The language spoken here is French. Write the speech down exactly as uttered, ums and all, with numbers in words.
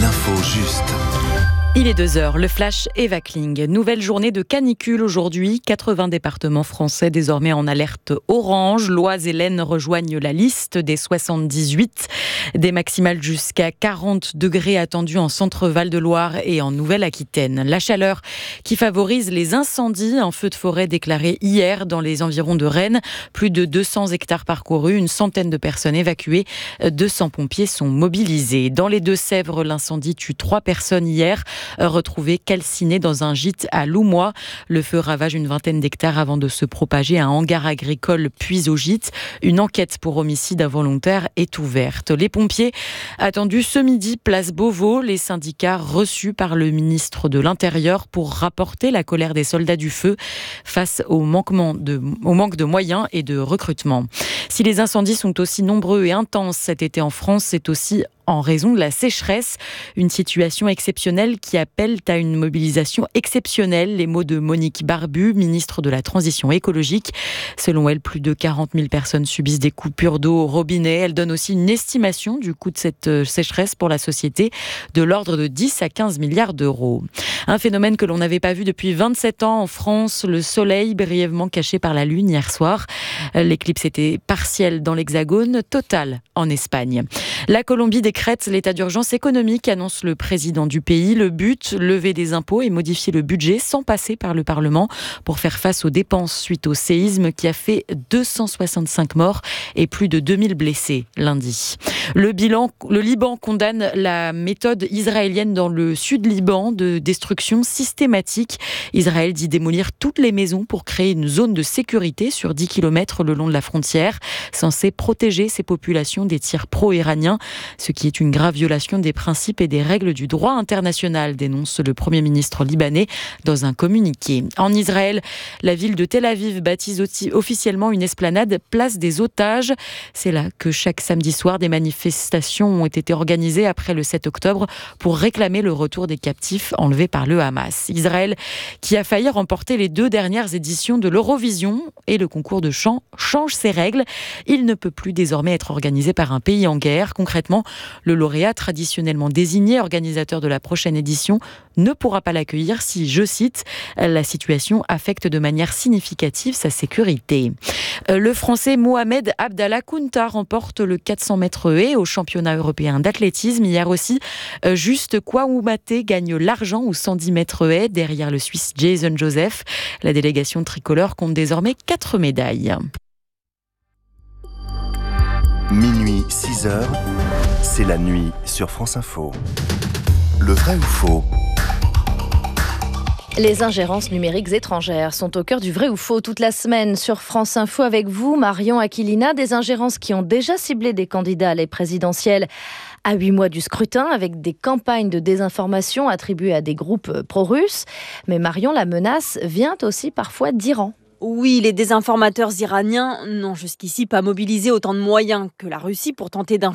l'info juste. Il est deux heures, le flash Eva Kling. Nouvelle journée de canicule aujourd'hui. quatre-vingts départements français désormais en alerte orange. L'Oise et l'Aisne rejoignent la liste des soixante-dix-huit. Des maximales jusqu'à quarante degrés attendus en centre-Val de Loire et en Nouvelle-Aquitaine. La chaleur qui favorise les incendies. Un feu de forêt déclaré hier dans les environs de Rennes. Plus de deux cents hectares parcourus, une centaine de personnes évacuées. deux cents pompiers sont mobilisés. Dans les Deux-Sèvres, l'incendie tue trois personnes hier. Retrouvé calciné dans un gîte à Loumois. Le feu ravage une vingtaine d'hectares avant de se propager à un hangar agricole puis au gîte. Une enquête pour homicide involontaire est ouverte. Les pompiers attendus ce midi, place Beauvau. Les syndicats reçus par le ministre de l'Intérieur pour rapporter la colère des soldats du feu face au, manquement de, au manque de moyens et de recrutement. Si les incendies sont aussi nombreux et intenses cet été en France, c'est aussi en raison de la sécheresse. Une situation exceptionnelle qui appelle à une mobilisation exceptionnelle. Les mots de Monique Barbu, ministre de la Transition écologique. Selon elle, plus de quarante mille personnes subissent des coupures d'eau au robinet. Elle donne aussi une estimation du coût de cette sécheresse pour la société de l'ordre de dix à quinze milliards d'euros. Un phénomène que l'on n'avait pas vu depuis vingt-sept ans en France. Le soleil brièvement caché par la lune hier soir. L'éclipse était partielle dans l'Hexagone, totale en Espagne. La Colombie décrète l'état d'urgence économique, annonce le président du pays. Le but, lever des impôts et modifier le budget sans passer par le Parlement pour faire face aux dépenses suite au séisme qui a fait deux cent soixante-cinq morts et plus de deux mille blessés lundi. Le, bilan, le Liban condamne la méthode israélienne dans le sud Liban de destruction systématique. Israël dit démolir toutes les maisons pour créer une zone de sécurité sur dix kilomètres le long de la frontière, censée protéger ces populations des tirs pro-iraniens, ce qui est une grave violation des principes et des règles du droit international, dénonce le Premier ministre libanais dans un communiqué. En Israël, la ville de Tel Aviv baptise officiellement une esplanade Place des Otages. C'est là que chaque samedi soir, des manifestations ont été organisées après le sept octobre pour réclamer le retour des captifs enlevés par le Hamas. Israël qui a failli remporter les deux dernières éditions de l'Eurovision et le concours de chant change ses règles. Il ne peut plus désormais être organisé par un pays en guerre. Concrètement, le lauréat traditionnellement désigné organisateur de la prochaine édition ne pourra pas l'accueillir si, je cite, la situation affecte de manière significative sa sécurité. Le Français Mohamed Abdallah Kounta remporte le quatre cents mètres haies au championnat européen d'athlétisme. Hier aussi, Juste Kouamouté gagne l'argent au cent dix mètres haies derrière le Suisse Jason Joseph. La délégation tricolore compte désormais quatre médailles. Minuit, six heures, c'est la nuit sur France Info. Le vrai ou faux ? Les ingérences numériques étrangères sont au cœur du vrai ou faux toute la semaine sur France Info avec vous, Marion Aquilina. Des ingérences qui ont déjà ciblé des candidats à les présidentielles à huit mois du scrutin avec des campagnes de désinformation attribuées à des groupes pro-russes. Mais Marion, la menace vient aussi parfois d'Iran. Oui, les désinformateurs iraniens n'ont jusqu'ici pas mobilisé autant de moyens que la Russie pour tenter d'influencer